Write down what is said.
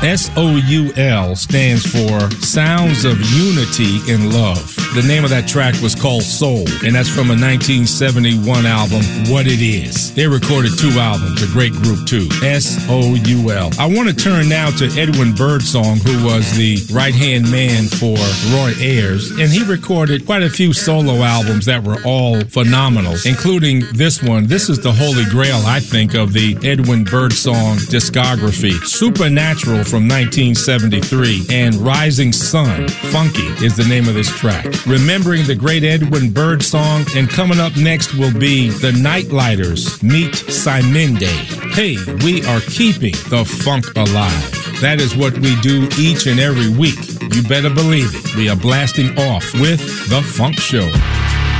SOUL stands for Sounds of Unity in Love. The name of that track was called Soul, and that's from a 1971 album, What It Is. They recorded 2 albums, a great group too, SOUL. I want to turn now to Edwin Birdsong, who was the right-hand man for Roy Ayers, and he recorded quite a few solo albums that were all phenomenal, including this one. This is the holy grail, I think, of the Edwin Birdsong discography. Supernatural from 1973 and Rising Sun, Funky, is the name of this track. Remembering the great Edwin Birdsong, and coming up next will be the Nightlighters meet Simende. Hey, we are keeping the funk alive. That is what we do each and every week. You better believe it. We are blasting off with The Funk Show.